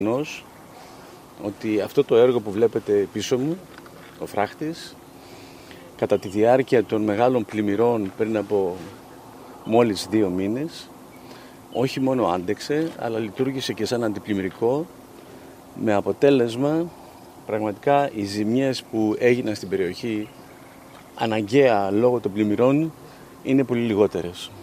Ότι αυτό το έργο που βλέπετε πίσω μου, ο φράχτης, κατά τη διάρκεια των μεγάλων πλημμυρών πριν από μόλις 2 μήνες, όχι μόνο άντεξε, αλλά λειτουργήσε και σαν αντιπλημμυρικό, με αποτέλεσμα πραγματικά οι ζημιές που έγιναν στην περιοχή αναγκαία λόγω των πλημμυρών είναι πολύ λιγότερες.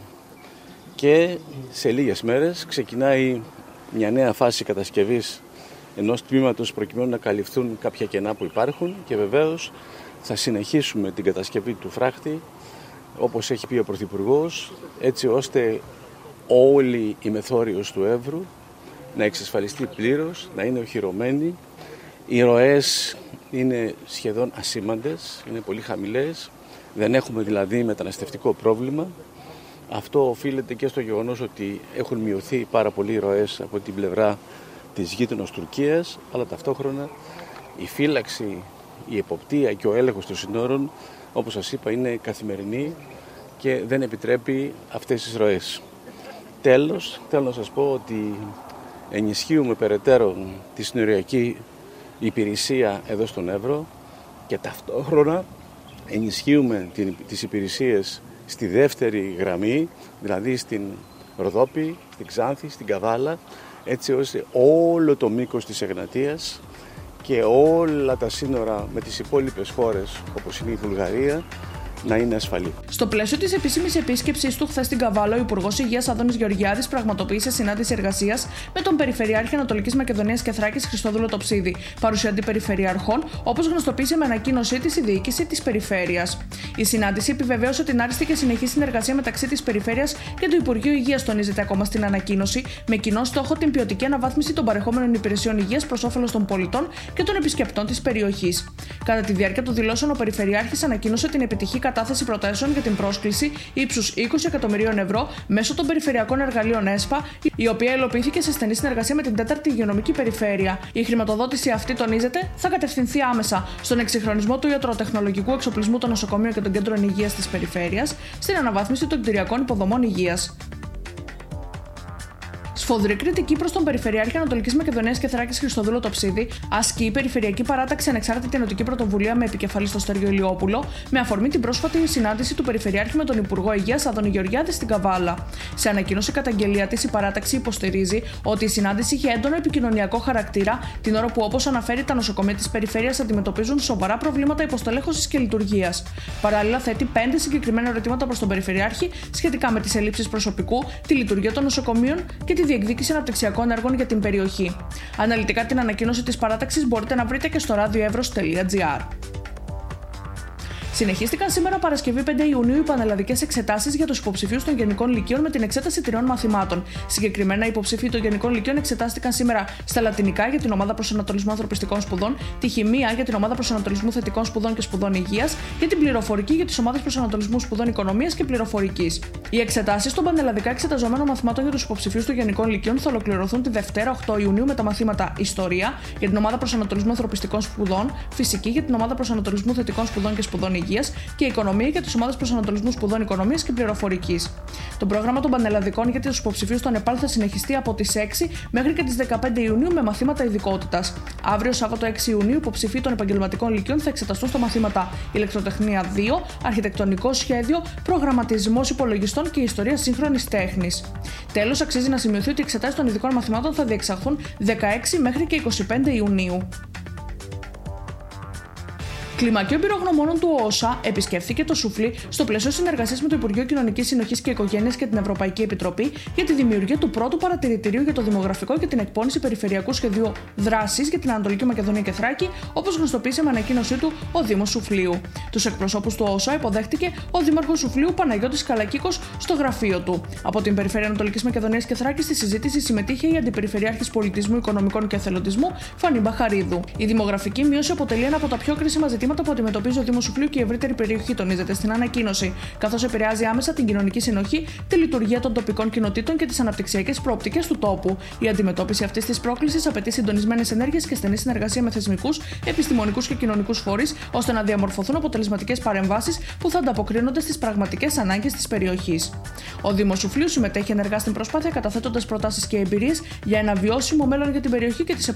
Και σε λίγες μέρες ξεκινάει μια νέα φάση κατασκευής ενός τμήματος προκειμένου να καλυφθούν κάποια κενά που υπάρχουν και βεβαίως θα συνεχίσουμε την κατασκευή του φράχτη όπως έχει πει ο Πρωθυπουργός, έτσι ώστε όλη η μεθόριος του Εύρου να εξασφαλιστεί πλήρως, να είναι οχυρωμένη. Οι ροές είναι σχεδόν ασήμαντες, είναι πολύ χαμηλές, δεν έχουμε δηλαδή μεταναστευτικό πρόβλημα. Αυτό οφείλεται και στο γεγονός ότι έχουν μειωθεί πάρα πολύ οι ροές από την πλευρά της γείτονος Τουρκίας, αλλά ταυτόχρονα η φύλαξη, η εποπτεία και ο έλεγχος των συνόρων, όπως σας είπα, είναι καθημερινή και δεν επιτρέπει αυτές τις ροές. Τέλος, θέλω να σας πω ότι ενισχύουμε περαιτέρω τη συνοριακή υπηρεσία εδώ στον Εύρο και ταυτόχρονα ενισχύουμε τις υπηρεσίες στη δεύτερη γραμμή, δηλαδή στην Ροδόπη, στην Ξάνθη, στην Καβάλα, έτσι ώστε όλο το μήκος της Εγνατίας και όλα τα σύνορα με τις υπόλοιπες χώρες όπως είναι η Βουλγαρία να είναι ασφαλή. Στο πλαίσιο της επίσημης επίσκεψής του χθες στην Καβάλα, ο Υπουργός Υγείας Άδωνης Γεωργιάδης πραγματοποίησε συνάντηση εργασίας με τον Περιφερειάρχη Ανατολικής Μακεδονίας και Θράκης Χριστόδουλο Τοψίδη, παρουσία αντιπεριφερειαρχών, όπως γνωστοποίησε με ανακοίνωσή της η διοίκηση της περιφέρειας. Η συνάντηση επιβεβαίωσε την άριστη και συνεχή συνεργασία μεταξύ της περιφέρειας και του Υπουργείου Υγείας, τονίζεται ακόμα στην ανακοίνωση, με κοινό στόχο την ποιοτική αναβάθμιση των παρεχόμενων υπηρεσιών υγείας προς όφελος των πολιτών και των επισκεπτών της περιοχής. Κατά τη διάρκεια των δηλώσεων, ο Περιφερειάρχης ανακοίνωσε την επιτυχή κατάθεση προτάσεων για την πρόσκληση ύψους 20 εκατομμυρίων ευρώ μέσω των περιφερειακών εργαλείων ΕΣΠΑ, η οποία υλοποιήθηκε σε στενή συνεργασία με την 4η Υγειονομική Περιφέρεια. Η χρηματοδότηση αυτή, τονίζεται, θα κατευθυνθεί άμεσα στον εξυγχρονισμό του ιατροτεχνολογικού εξοπλισμού των νοσοκομείων και των κέντρων υγείας της περιφέρειας, στην αναβάθμιση των κτηριακών υποδομών υγείας. Σφοδρή κριτική προς τον Περιφερειάρχη Ανατολικής Μακεδονίας και Θράκης Χριστοδούλο Τοψίδη ασκεί η Περιφερειακή Παράταξη Ανεξάρτητη Ενωτική Πρωτοβουλία με επικεφαλή στο Στέργιο Ηλιόπουλο, με αφορμή την πρόσφατη συνάντηση του Περιφερειάρχη με τον Υπουργό Υγείας Άδωνη Γεωργιάδη στην Καβάλα. Σε ανακοίνωση καταγγελία της, η παράταξη υποστηρίζει ότι η συνάντηση είχε έντονο επικοινωνιακό χαρακτήρα, την ώρα που, όπως αναφέρει, τα νοσοκομεία της περιφέρειας αντιμετωπίζουν σοβαρά προβλήματα υποστελέχωσης και λειτουργίας. Παράλληλα, θέτει 5 συγκεκριμένα ερωτήματα προς τον Περιφερειάρχη σχετικά με τις ελλείψεις προσωπικού, τη λειτουργία των νοσοκομείων και τη διεκδίκηση αναπτυξιακών έργων για την περιοχή. Αναλυτικά την ανακοίνωση της παράταξης μπορείτε να βρείτε και στο radioevros.gr. Συνεχίστηκαν σήμερα Παρασκευή 5 Ιουνίου οι πανελλαδικές εξετάσεις για τους υποψηφίους των Γενικών Λυκείων με την εξέταση 3 μαθημάτων. Συγκεκριμένα, οι υποψήφοι των Γενικών Λυκείων εξετάστηκαν σήμερα στα Λατινικά για την ομάδα προσανατολισμού ανθρωπιστικών σπουδών, τη Χημεία για την ομάδα προσανατολισμού θετικών σπουδών και σπουδών υγείας και την Πληροφορική για τις ομάδες προσανατολισμού σπουδών οικονομίας και πληροφορικής. Οι εξετάσεις των πανελλαδικά εξεταζομένων μαθημάτων για τους υποψηφίους των Γενικών Λυκείων θα ολοκληρωθούν τη Δευτέρα 8 Ιουνίου με τα μαθήματα Ιστορία για την ομάδα προσανατολισμού ανθρωπιστικών σπουδών, Φυσική για την ομάδα προσανατολισμού θετικών σπουδών και σπουδών υγείας και Οικονομία για τις ομάδες προσανατολισμού σπουδών οικονομίας και πληροφορικής. Το πρόγραμμα των πανελλαδικών για τους υποψηφίους των ΕΠΑΛ θα συνεχιστεί από τις 6 μέχρι και τις 15 Ιουνίου με μαθήματα ειδικότητας. Αύριο, Σάββατο 6 Ιουνίου, οι υποψηφίοι των επαγγελματικών λυκείων θα εξεταστούν στα μαθήματα Ηλεκτροτεχνία 2, Αρχιτεκτονικό Σχέδιο, Προγραμματισμός Υπολογιστών και Ιστορία Σύγχρονης Τέχνης. Τέλος, αξίζει να σημειωθεί ότι οι εξετάσεις των ειδικών μαθημάτων θα διεξαχθούν 16 μέχρι και 25 Ιουνίου. Κλιμακείο Εμπειρογνωμόνων του ΟΟΣΑ επισκέφθηκε το Σουφλί στο πλαίσιο συνεργασίας με το Υπουργείο Κοινωνικής Συνοχής και Οικογένειας και την Ευρωπαϊκή Επιτροπή για τη δημιουργία του πρώτου παρατηρητηρίου για το δημογραφικό και την εκπόνηση περιφερειακού σχεδίου δράσης για την Ανατολική Μακεδονία και Θράκη, όπως γνωστοποίησε με ανακοίνωσή του ο Δήμος Σουφλίου. Τους εκπροσώπους του ΟΟΣΑ υποδέχτηκε ο Δήμαρχος Σουφλίου Παναγιώτης Καλακίκος στο γραφείο του. Από την Περιφέρεια Ανατολικής Μακεδονίας και Θράκης στη συζήτηση συμμετείχε η Αντιπεριφερειάρχης Πολιτισμού, Οικονομικών και Εθελοντισμού Φανή Μπαχαρίδου. Η δημογραφική μείωση αποτελεί ένα από τα πιο κρίσιμα ζητήματα που αντιμετωπίζει ο Δήμος Σουφλίου και η ευρύτερη περιοχή, τονίζεται στην ανακοίνωση, καθώς επηρεάζει άμεσα την κοινωνική συνοχή, τη λειτουργία των τοπικών κοινοτήτων και τις αναπτυξιακές προοπτικές του τόπου. Η αντιμετώπιση αυτής της πρόκλησης απαιτεί συντονισμένες ενέργειες και στενή συνεργασία με θεσμικούς, επιστημονικούς και κοινωνικούς φορείς, ώστε να διαμορφωθούν αποτελεσματικές παρεμβάσεις που θα ανταποκρίνονται στις πραγματικές ανάγκες της περιοχής. Ο Δήμος Σουφλίου συμμετέχει ενεργά στην προσπάθεια, καταθέτοντας προτάσεις και εμπειρίες για ένα βιώσιμο μέλλον για την περιοχή και τις